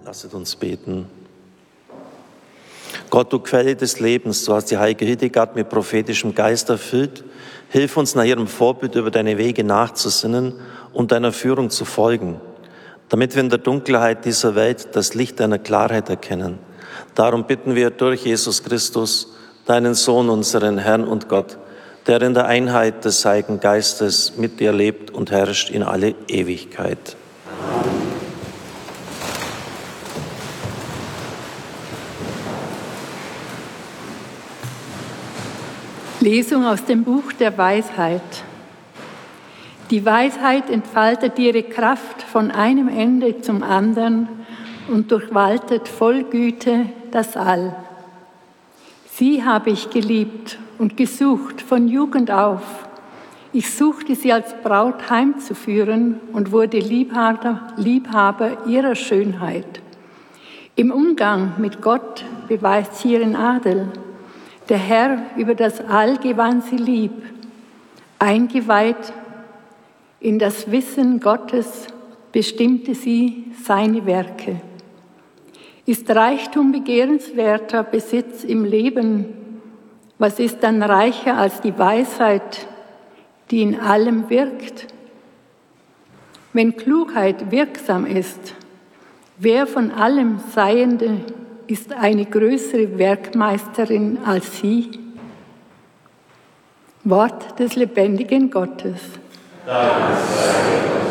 Lasset uns beten. Gott, du Quelle des Lebens, du hast die heilige Hildegard mit prophetischem Geist erfüllt. Hilf uns, nach ihrem Vorbild über deine Wege nachzusinnen und deiner Führung zu folgen, damit wir in der Dunkelheit dieser Welt das Licht deiner Klarheit erkennen. Darum bitten wir durch Jesus Christus, deinen Sohn, unseren Herrn und Gott, der in der Einheit des Heiligen Geistes mit dir lebt und herrscht in alle Ewigkeit. Amen. Lesung aus dem Buch der Weisheit. Die Weisheit entfaltet ihre Kraft von einem Ende zum anderen und durchwaltet voll Güte das All. Sie habe ich geliebt und gesucht von Jugend auf. Ich suchte sie als Braut heimzuführen und wurde Liebhaber ihrer Schönheit. Im Umgang mit Gott beweist sie ihren Adel. Der Herr über das All gewann sie lieb. Eingeweiht in das Wissen Gottes bestimmte sie seine Werke. Ist Reichtum begehrenswerter Besitz im Leben? Was ist dann reicher als die Weisheit, die in allem wirkt? Wenn Klugheit wirksam ist, wer von allem Seiende ist eine größere Werkmeisterin als sie? Wort des lebendigen Gottes. Danke sei Gott.